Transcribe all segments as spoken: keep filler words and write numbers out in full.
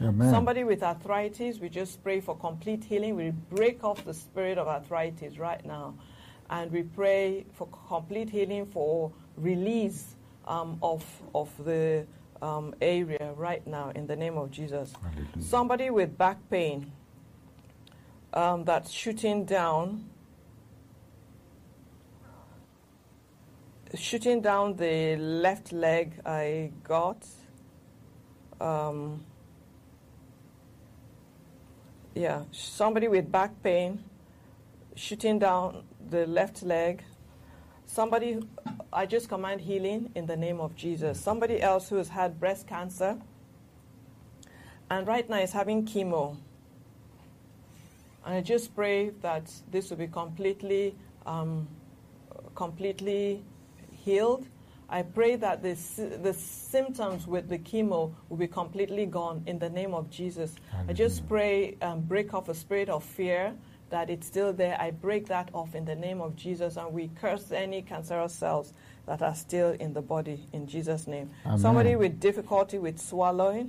Amen. Somebody with arthritis, we just pray for complete healing. We break off the spirit of arthritis right now. And we pray for complete healing, for release um, of, of the um, area right now in the name of Jesus. Hallelujah. Somebody with back pain um, that's shooting down, shooting down the left leg I got. Um, yeah, somebody with back pain, shooting down the left leg. Somebody, I just command healing in the name of Jesus. Somebody else who has had breast cancer and right now is having chemo. And I just pray that this will be completely, um, completely healed. I pray that the, the symptoms with the chemo will be completely gone in the name of Jesus. Hallelujah. I just pray, um, break off a spirit of fear, that it's still there. I break that off in the name of Jesus, and we curse any cancerous cells that are still in the body in Jesus' name. Amen. Somebody with difficulty with swallowing,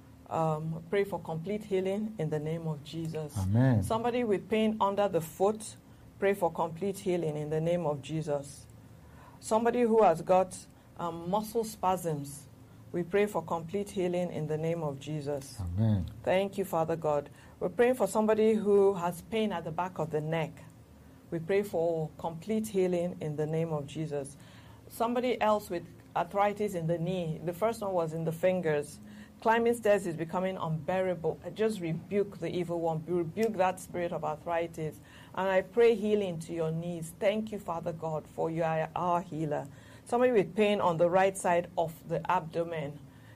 um, pray for complete healing in the name of Jesus. Amen. Somebody with pain under the foot, pray for complete healing in the name of Jesus. Somebody who has got um, muscle spasms, we pray for complete healing in the name of Jesus. Amen. Thank you, Father God. We're praying for somebody who has pain at the back of the neck. We pray for complete healing in the name of Jesus. Somebody else with arthritis in the knee. The first one was in the fingers. Climbing stairs is becoming unbearable. I just rebuke the evil one. Rebuke that spirit of arthritis. And I pray healing to your knees. Thank you, Father God, for you are our healer. Somebody with pain on the right side of the abdomen,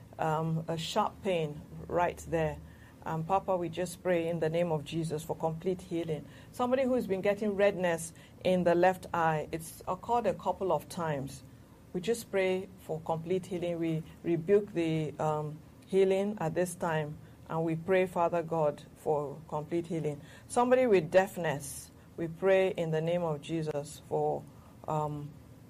um, a sharp pain right there. Um, Papa, we just pray in the name of Jesus for complete healing. Somebody who's been getting redness in the left eye, it's occurred a couple of times. We just pray for complete healing. We rebuke the um, healing at this time, and we pray, Father God, for complete healing. Somebody with deafness, we pray in the name of Jesus for um,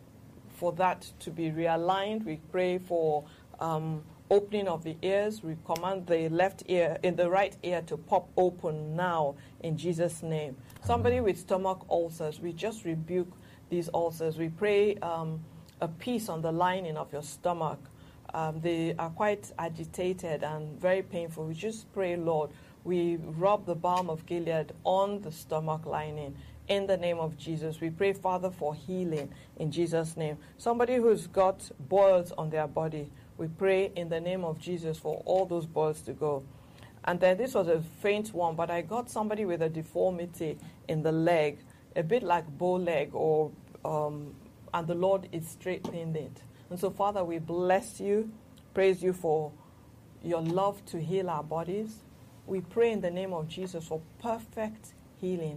for that to be realigned. We pray for um, opening of the ears. We command the left ear, in the right ear, to pop open now in Jesus' name. Somebody with stomach ulcers, we just rebuke these ulcers. We pray um, a peace on the lining of your stomach. Um, they are quite agitated and very painful. We just pray, Lord, we rub the balm of Gilead on the stomach lining. In the name of Jesus, we pray, Father, for healing in Jesus' name. Somebody who's got boils on their body, we pray in the name of Jesus for all those boils to go. And then this was a faint one, but I got somebody with a deformity in the leg, a bit like bow leg, or um, and the Lord is straightening it. And so, Father, we bless you, praise you for your love to heal our bodies. We pray in the name of Jesus for perfect healing.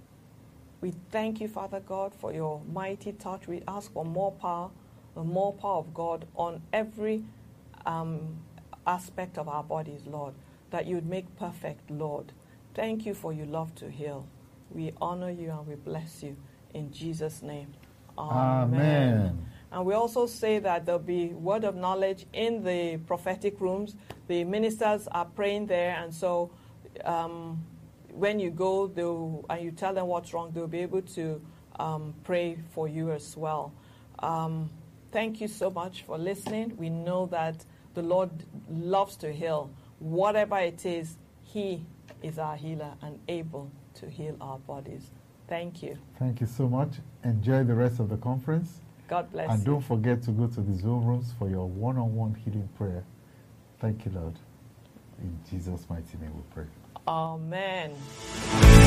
We thank you, Father God, for your mighty touch. We ask for more power, the more power of God on every um, aspect of our bodies, Lord, that you would make perfect, Lord. Thank you for your love to heal. We honor you and we bless you in Jesus' name. Amen. Amen. And we also say that there'll be word of knowledge in the prophetic rooms. The ministers are praying there, and so um, when you go they'll, and you tell them what's wrong, they'll be able to um, pray for you as well. Um, thank you so much for listening. We know that the Lord loves to heal. Whatever it is, He is our healer and able to heal our bodies. Thank you. Thank you so much. Enjoy the rest of the conference. God bless And you. don't forget to go to the Zoom rooms for your one-on-one healing prayer. Thank you, Lord. In Jesus' mighty name we pray. Amen.